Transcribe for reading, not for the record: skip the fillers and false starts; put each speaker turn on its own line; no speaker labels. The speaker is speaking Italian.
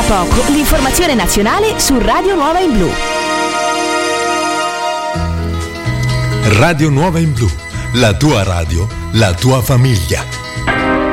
poco l'informazione nazionale su Radio Nuova in Blu.
Radio Nuova in Blu, la tua radio, la tua famiglia.